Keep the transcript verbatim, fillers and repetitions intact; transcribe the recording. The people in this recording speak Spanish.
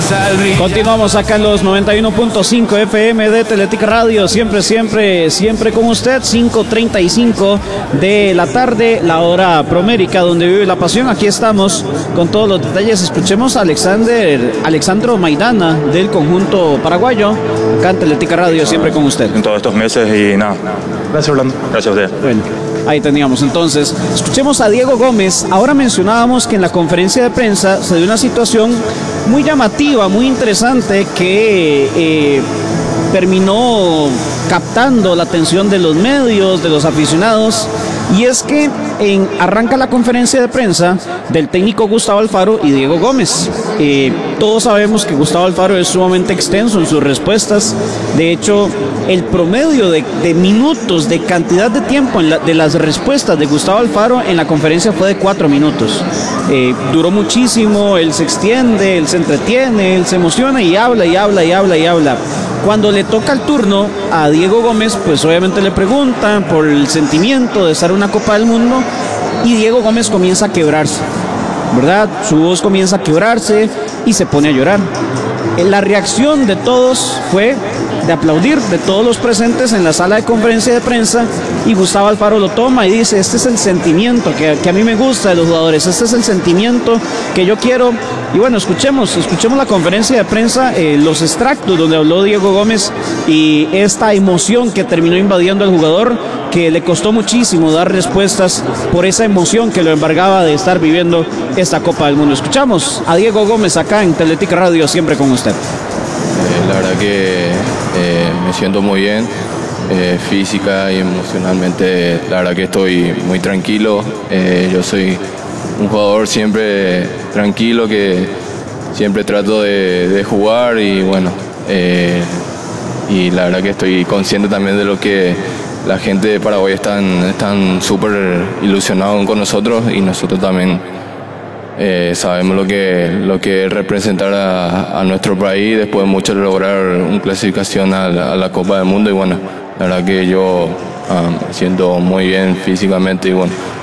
Continuamos acá en los noventa y uno punto cinco F M de Teletica Radio, siempre, siempre, siempre con usted, cinco treinta y cinco de la tarde, la hora promérica donde vive la pasión. Aquí estamos con todos los detalles. Escuchemos a Alexander, Alexandro Maidana del conjunto paraguayo, acá en Teletica Radio, siempre con usted. En todos estos meses y nada, gracias Orlando, gracias a usted. Bueno, ahí teníamos entonces. Escuchemos a Diego Gómez. Ahora mencionábamos que en la conferencia de prensa se dio una situación muy llamativa, muy interesante, que eh, terminó captando la atención de los medios, de los aficionados, y es que en, arranca la conferencia de prensa del técnico Gustavo Alfaro y Diego Gómez. Eh, todos sabemos que Gustavo Alfaro es sumamente extenso en sus respuestas. De hecho, el promedio de, de minutos, de cantidad de tiempo en la, de las respuestas de Gustavo Alfaro en la conferencia fue de cuatro minutos. Eh, duró muchísimo, él se extiende, él se entretiene, él se emociona y habla y habla y habla y habla. Cuando le toca el turno a Diego Gómez, pues obviamente le preguntan por el sentimiento de estar en una Copa del Mundo y Diego Gómez comienza a quebrarse, ¿verdad? Su voz comienza a quebrarse y se pone a llorar. La reacción de todos fue de aplaudir, de todos los presentes en la sala de conferencia de prensa, y Gustavo Alfaro lo toma y dice: este es el sentimiento que, que a mí me gusta de los jugadores, este es el sentimiento que yo quiero. Y bueno, escuchemos, escuchemos la conferencia de prensa, eh, los extractos donde habló Diego Gómez y esta emoción que terminó invadiendo al jugador, que le costó muchísimo dar respuestas por esa emoción que lo embargaba de estar viviendo esta Copa del Mundo. Escuchamos a Diego Gómez acá en Teletica Radio, siempre con usted. Eh, la verdad que eh, me siento muy bien, eh, física y emocionalmente. La verdad que estoy muy tranquilo. Eh, yo soy un jugador siempre tranquilo, que siempre trato de, de jugar y bueno, eh, y la verdad que estoy consciente también de lo que la gente de Paraguay están están súper ilusionados con nosotros, y nosotros también eh, sabemos lo que lo que es representar a, a nuestro país después de mucho lograr una clasificación a la, a la Copa del Mundo. Y bueno, la verdad que yo um, me siento muy bien físicamente y bueno,